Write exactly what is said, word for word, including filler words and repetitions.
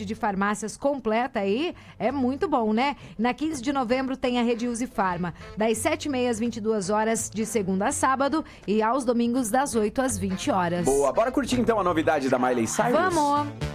de farmácias completa aí, é muito bom, né? Na quinze de novembro tem a Rede Uzi Farma, das sete e meia às vinte e duas horas, de segunda a sábado, e aos domingos das oito às vinte horas. Boa, bora curtir então a novidade da Miley Cyrus? Vamos!